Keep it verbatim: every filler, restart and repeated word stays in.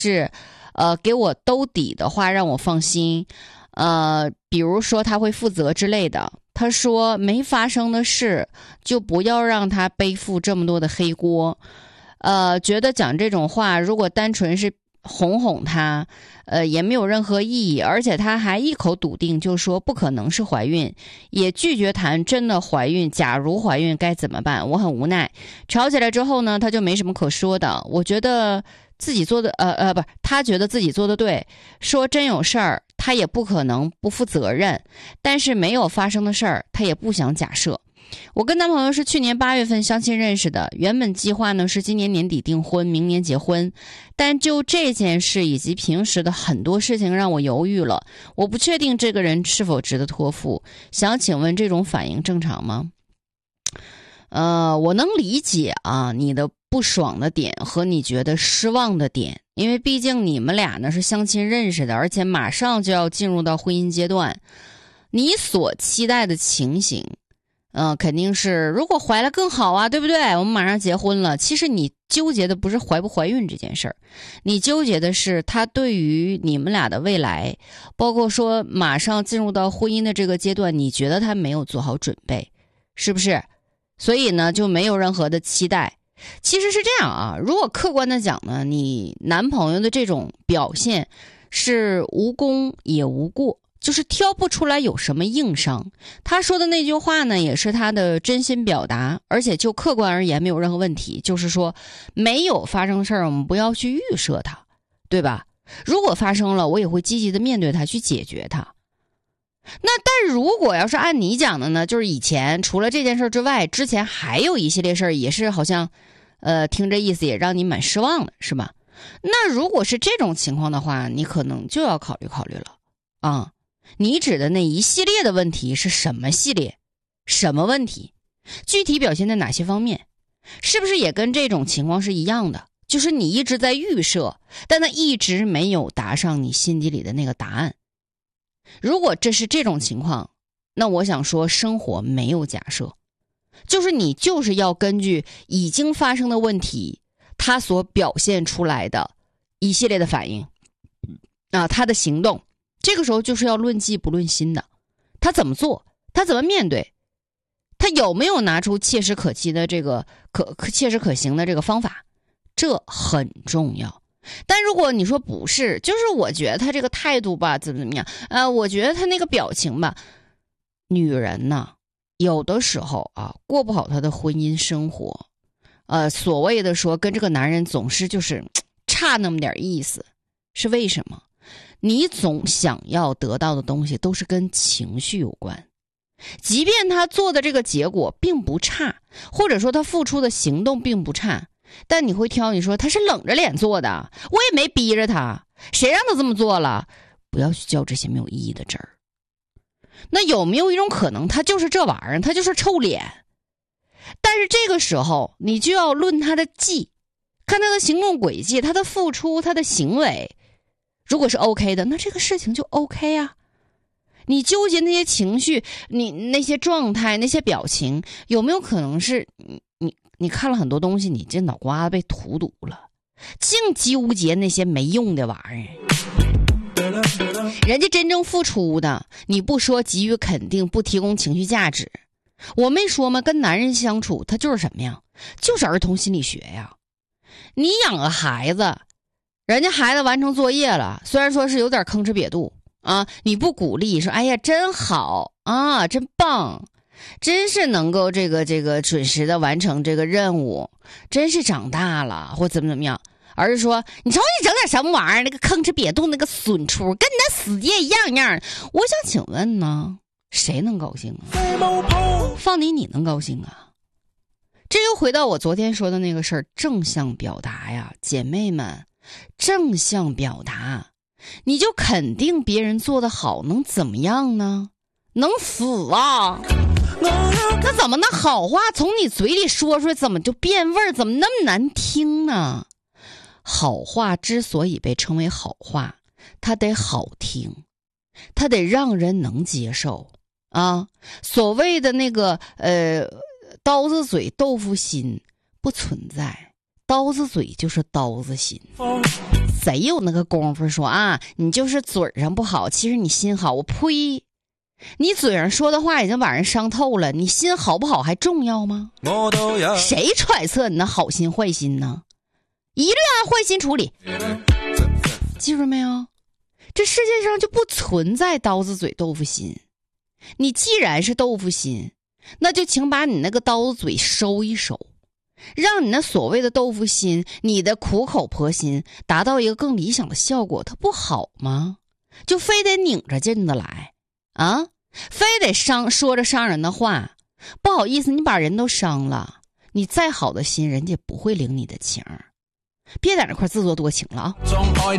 是呃给我兜底的话让我放心，呃比如说他会负责之类的。他说没发生的事就不要让他背负这么多的黑锅，呃觉得讲这种话如果单纯是哄哄他，呃也没有任何意义，而且他还一口笃定就说不可能是怀孕，也拒绝谈真的怀孕，假如怀孕该怎么办。我很无奈。吵起来之后呢，他就没什么可说的。我觉得自己做的呃呃不他觉得自己做的对，说真有事儿他也不可能不负责任，但是没有发生的事儿他也不想假设。我跟男朋友是去年八月份相亲认识的，原本计划呢是今年年底订婚，明年结婚，但就这件事以及平时的很多事情让我犹豫了，我不确定这个人是否值得托付。想请问这种反应正常吗？呃，我能理解啊你的不爽的点和你觉得失望的点，因为毕竟你们俩呢是相亲认识的，而且马上就要进入到婚姻阶段，你所期待的情形呃，肯定是如果怀了更好啊，对不对？我们马上结婚了。其实你纠结的不是怀不怀孕这件事儿，你纠结的是他对于你们俩的未来，包括说马上进入到婚姻的这个阶段，你觉得他没有做好准备，是不是？所以呢，就没有任何的期待。其实是这样啊，如果客观的讲呢，你男朋友的这种表现是无功也无过，就是挑不出来有什么硬伤。他说的那句话呢，也是他的真心表达，而且就客观而言没有任何问题。就是说，没有发生事儿，我们不要去预设它，对吧？如果发生了，我也会积极的面对它，去解决它。那但如果要是按你讲的呢，就是以前除了这件事之外，之前还有一系列事儿，也是好像，呃，听这意思也让你蛮失望的，是吧？那如果是这种情况的话，你可能就要考虑考虑了啊。你指的那一系列的问题是什么系列？什么问题？具体表现在哪些方面？是不是也跟这种情况是一样的？就是你一直在预设，但它一直没有答上你心底里的那个答案。如果这是这种情况，那我想说生活没有假设，就是你就是要根据已经发生的问题，它所表现出来的一系列的反应啊，他的行动，这个时候就是要论迹不论心的。他怎么做，他怎么面对，他有没有拿出切实可期的这个可可切实可行的这个方法，这很重要。但如果你说不是，就是我觉得他这个态度吧怎么怎么样，呃，我觉得他那个表情吧，女人呢有的时候啊过不好她的婚姻生活，呃，所谓的说跟这个男人总是就是差那么点意思，是为什么？你总想要得到的东西都是跟情绪有关，即便他做的这个结果并不差，或者说他付出的行动并不差，但你会挑，你说他是冷着脸做的，我也没逼着他，谁让他这么做了？不要去较这些没有意义的真儿。那有没有一种可能，他就是这玩意儿，他就是臭脸？但是这个时候你就要论他的迹，看他的行动轨迹，他的付出，他的行为，如果是 OK 的，那这个事情就 OK 啊。你纠结那些情绪，你那些状态，那些表情，有没有可能是你你你看了很多东西，你这脑瓜子被荼毒了，净纠结那些没用的玩意儿。人家真正付出的，你不说给予肯定，不提供情绪价值，我没说吗？跟男人相处，他就是什么呀？就是儿童心理学呀。你养个孩子，人家孩子完成作业了，虽然说是有点吭哧瘪肚啊，你不鼓励，说哎呀真好啊，真棒，真是能够这个这个准时的完成这个任务，真是长大了，或怎么怎么样，而是说你瞅你整点什么玩意儿，那个吭哧瘪肚那个损出，跟你那死爹一样样。我想请问呢，谁能高兴啊？放你你能高兴啊？这又回到我昨天说的那个事儿，正向表达呀，姐妹们，正向表达，你就肯定别人做得好，能怎么样呢？能死啊？那怎么那好话从你嘴里说出来，怎么就变味儿？怎么那么难听呢？好话之所以被称为好话，它得好听，它得让人能接受啊。所谓的那个呃刀子嘴豆腐心不存在， 刀子嘴就是刀子心，谁有那个功夫说啊，你就是嘴上不好，其实你心好？我呸！你嘴上说的话已经把人伤透了，你心好不好还重要吗？谁揣测你的好心坏心呢？一律按坏心处理。记住没有？这世界上就不存在刀子嘴豆腐心。你既然是豆腐心，那就请把你那个刀子嘴收一收，让你那所谓的豆腐心，你的苦口婆心达到一个更理想的效果，它不好吗？就非得拧着劲的来啊，非得伤说着伤人的话。不好意思，你把人都伤了，你再好的心人家不会领你的情，别在那块自作多情了啊。